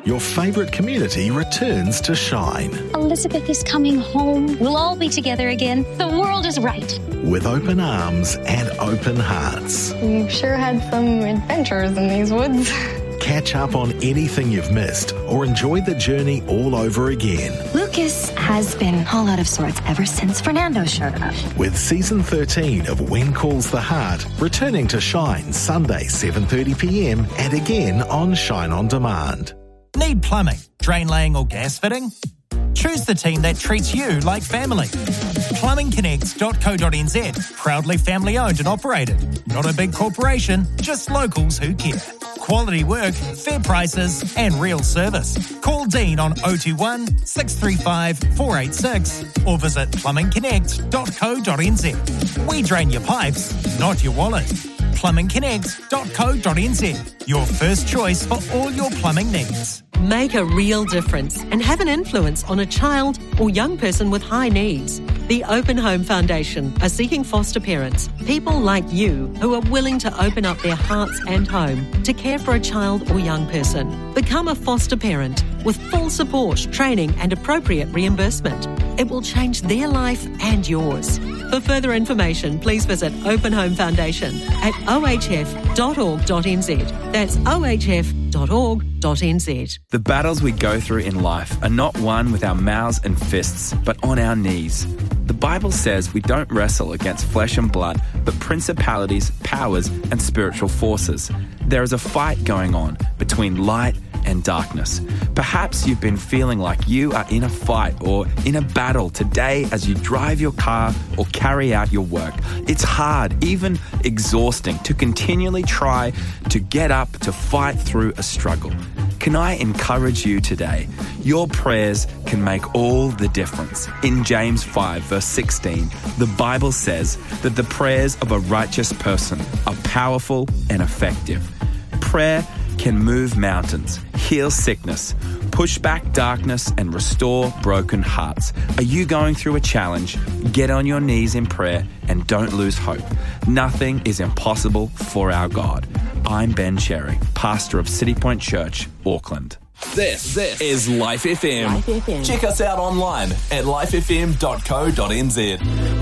your favourite community returns to shine. Elizabeth is coming home. We'll all be together again. The world is right. With open arms and open hearts. We've sure had some adventures in these woods. Catch up on anything you've missed or enjoy the journey all over again. Lucas has been all out of sorts ever since Fernando showed up. With Season 13 of When Calls the Heart returning to Shine Sunday 7:30pm and again on Shine On Demand. Need plumbing, drain laying or gas fitting? Choose the team that treats you like family. Plumbingconnect.co.nz, proudly family owned and operated. Not a big corporation, just locals who care. Quality work, fair prices and real service. Call Dean on 021 635 486 or visit plumbingconnect.co.nz. We drain your pipes, not your wallet. plumbingconnect.co.nz, your first choice for all your plumbing needs. Make a real difference and have an influence on a child or young person with high needs. The Open Home Foundation are seeking foster parents, people like you who are willing to open up their hearts and home to care for a child or young person. Become a foster parent with full support, training and appropriate reimbursement. It will change their life and yours. For further information, please visit Open Home Foundation at ohf.org.nz. That's ohf.org.nz. The battles we go through in life are not won with our mouths and fists, but on our knees. The Bible says we don't wrestle against flesh and blood, but principalities, powers, and spiritual forces. There is a fight going on between light and darkness. Perhaps you've been feeling like you are in a fight or in a battle today as you drive your car or carry out your work. It's hard, even exhausting, to continually try to get up to fight through a struggle. Can I encourage you today? Your prayers can make all the difference. In James 5 verse 16, the Bible says that the prayers of a righteous person are powerful and effective. Prayer can move mountains, heal sickness, push back darkness, and restore broken hearts. Are you going through a challenge? Get on your knees in prayer and don't lose hope. Nothing is impossible for our God. I'm Ben Cherry, pastor of City Point Church, Auckland. This is Life FM. Check us out online at lifefm.co.nz.